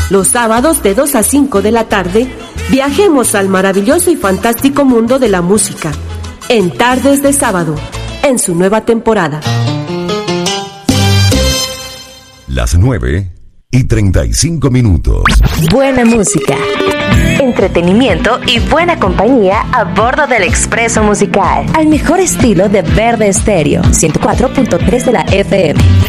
Los sábados de 2 a 5 de la tarde, viajemos al maravilloso y fantástico mundo de la música, en Tardes de Sábado, en su nueva temporada. Las 9:35. Buena música, entretenimiento y buena compañía a bordo del Expreso Musical. Al mejor estilo de Verde Estéreo, 104.3 de la FM.